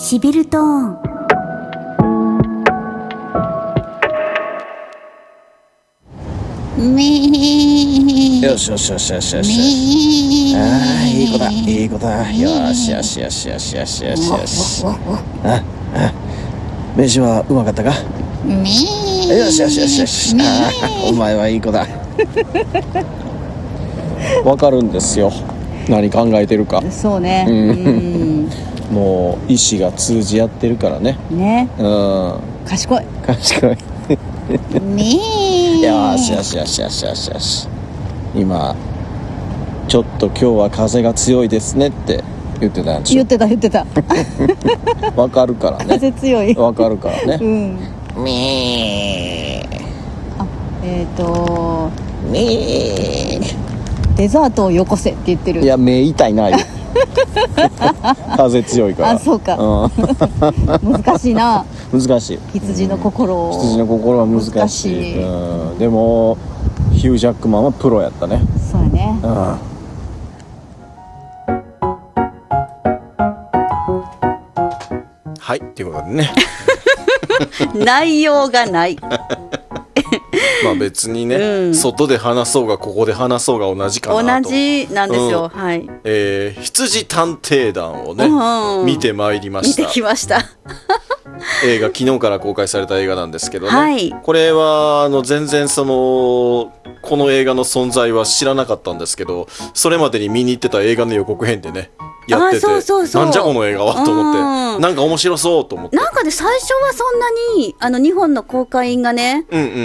シビルトーン。 よしよしよしよしよし。ああ、いい子だいい子だ。よしよしよしよしよしよしよし。飯はうまかったか。よしよしよしよし。お前はいい子だ。わかるんですよ、何考えてるか。 そうね、 もう意志が通じ合ってるからね。 賢い賢い。よしよしよしよしよしよし。今ちょっと今日は風が強いですねって言ってたんでしょ。 言ってたわかるからね。 風強い。 わかるからね。 デザートをよこせって言ってる。 いや、目痛いな。風強いから。 あ、そうか。難しいな。 難しい。 羊の心は難しい。でもヒュージャックマンはプロやったね。 そうやね。 はい、ということでね。 内容がない。 まあ別にね、外で話そうがここで話そうが同じかなと。 同じなんですよ。はい。 羊探偵団をね、見てまいりました。 見てきました。 映画、昨日から公開された映画なんですけどね、 はい、 これは全然この映画の存在は知らなかったんですけど、それまでに見に行ってた映画の予告編でねやってて、なんじゃこの映画はと思って、なんか面白そうと思って。 なんかね、最初はそんなに日本の公開がね、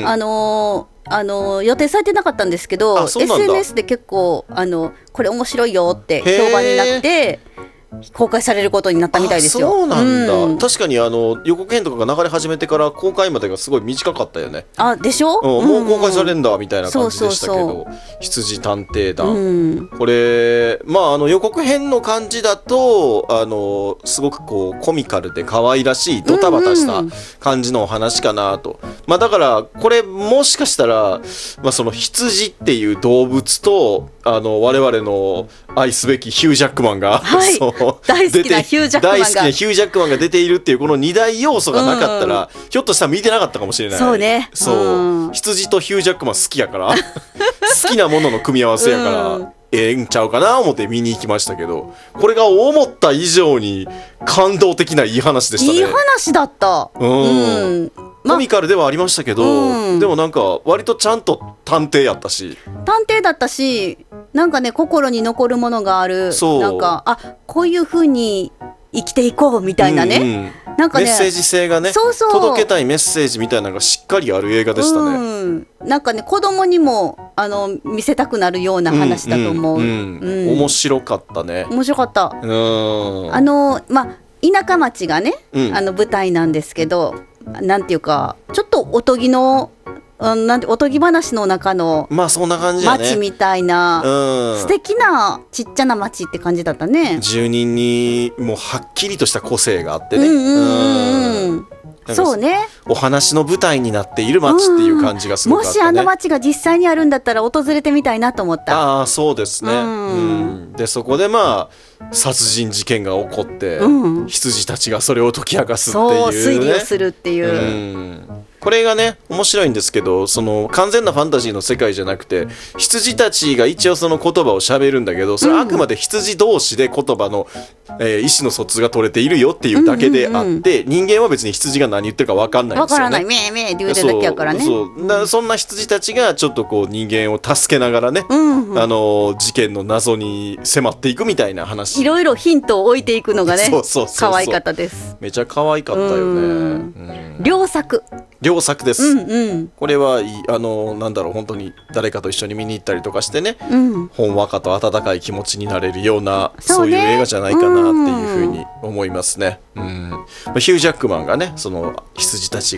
予定されてなかったんですけど、SNS で結構これ面白いよって評判になって公開されることになったみたいですよ。 そうなんだ、確かに予告編とかが流れ始めてから公開までがすごい短かったよね。 でしょ、 もう公開されるんだみたいな感じでしたけど、羊探偵団、これ予告編の感じだとすごくコミカルで可愛らしいドタバタした感じのお話かなと。だからこれもしかしたら、その羊っていう動物と我々の愛すべきヒュージャックマンが、 大好きなヒュージャックマンが出ているっていうこの2大要素がなかったら、ひょっとしたら見てなかったかもしれない。 そうね。 羊とヒュージャックマン好きやから好きなものの組み合わせやから、んちゃうかな思って見に行きましたけど、これが思った以上に感動的ないい話でしたね。 いい話だった。 コミカルではありましたけど、でもなんか割とちゃんと探偵だったし、なんかね、心に残るものがある。なんかこういう風に生きていこうみたいなね、なんかね、メッセージ性がね、届けたいメッセージみたいなのがしっかりある映画でしたね。 なんかね、子供にも見せたくなるような話だと思う。 面白かったね。 面白かった。田舎町がね、舞台なんですけど、なんていうかちょっとおとぎのおとぎ話の中のそんな感じやね。 町みたいな、素敵なちっちゃな町って感じだったね。 住人にもうはっきりとした個性があってね、 そうね、 お話の舞台になっている町っていう感じがすごくあったね。 もしあの町が実際にあるんだったら訪れてみたいなと思った。 そうですね。でそこで殺人事件が起こって、羊たちがそれを解き明かすっていうね、 推理をするっていう、 これがね面白いんですけど、その完全なファンタジーの世界じゃなくて、羊たちが一応その言葉を喋るんだけど、それはあくまで羊同士で言葉の、意思の疎通が取れているよっていうだけであって、人間は別に羊が何言ってるか分かんないんですよね。 分からない、めえめえって言うてるだけやからね。 そんな羊たちがちょっと人間を助けながらね、事件の謎に迫っていくみたいな話、 いろいろヒントを置いていくのがね、可愛かったです。 めちゃ可愛かったよね。 良作です、これはいい、なんだろう、本当に誰かと一緒に見に行ったりとかしてね、ほんわかと温かい気持ちになれるような、そういう映画じゃないかなっていうふうに思いますね。ヒュージャックマンがね、その羊たち